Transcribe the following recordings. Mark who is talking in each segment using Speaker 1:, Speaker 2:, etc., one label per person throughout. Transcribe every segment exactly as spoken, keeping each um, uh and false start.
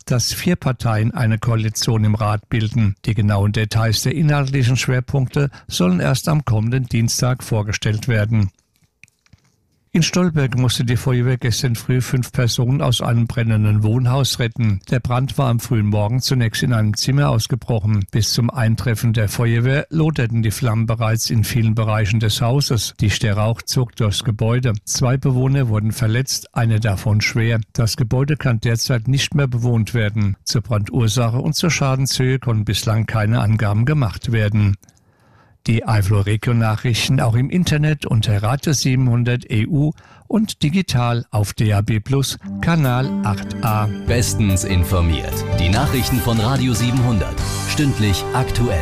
Speaker 1: dass vier Parteien eine Koalition im Rat bilden. Die genauen Details der inhaltlichen Schwerpunkte sollen erst am kommenden Dienstag vorgestellt werden. In Stolberg musste die Feuerwehr gestern früh fünf Personen aus einem brennenden Wohnhaus retten. Der Brand war am frühen Morgen zunächst in einem Zimmer ausgebrochen. Bis zum Eintreffen der Feuerwehr loderten die Flammen bereits in vielen Bereichen des Hauses. Dichter Rauch zog durchs Gebäude. Zwei Bewohner wurden verletzt, einer davon schwer. Das Gebäude kann derzeit nicht mehr bewohnt werden. Zur Brandursache und zur Schadenshöhe konnten bislang keine Angaben gemacht werden. Die Eifel Region-Nachrichten auch im Internet unter Radio siebenhundert E U und digital auf D A B Plus, Kanal acht a.
Speaker 2: Bestens informiert. Die Nachrichten von Radio siebenhundert. Stündlich aktuell.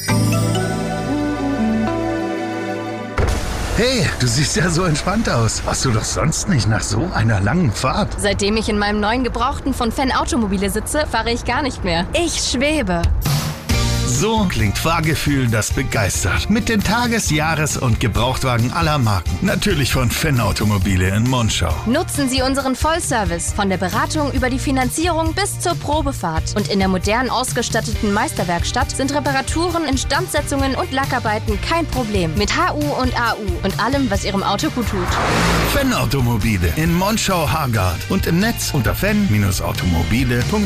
Speaker 3: Hey, du siehst ja so entspannt aus. Warst du doch sonst nicht nach so einer langen Fahrt?
Speaker 4: Seitdem ich in meinem neuen Gebrauchten von Fan Automobile sitze, fahre ich gar nicht mehr. Ich schwebe.
Speaker 3: So klingt Fahrgefühl, das begeistert. Mit den Tages-, Jahres- und Gebrauchtwagen aller Marken. Natürlich von Fan Automobile in Monschau.
Speaker 4: Nutzen Sie unseren Vollservice von der Beratung über die Finanzierung bis zur Probefahrt. Und in der modern ausgestatteten Meisterwerkstatt sind Reparaturen, Instandsetzungen und Lackarbeiten kein Problem. Mit H U und A U und allem, was Ihrem Auto gut tut.
Speaker 3: Fan Automobile in Monschau-Hargard und im Netz unter fan Bindestrich automobile punkt